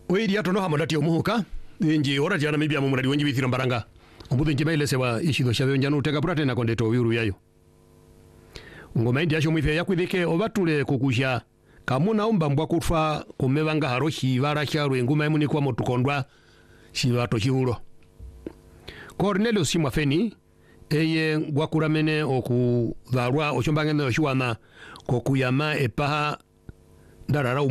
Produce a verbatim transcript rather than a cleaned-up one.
Oiri atono hamadati omuhuka inji ora jana mibya mu muradi wenji bithira mbaranga ombudhe nje baile sewa ishido shabe njanu teka prate na kondeto wiru yayo ngoma ndi asho mwithe yakwithike obatule kukusha kamuna umba mbwa kutwa kumebanga haroshi bara kyarwe nguma emuni kwa motukondwa shibato chihulo Cornelius Simafeni eye gwakuramene okudharwa ochombangene oshuwana kokuyama epaha darara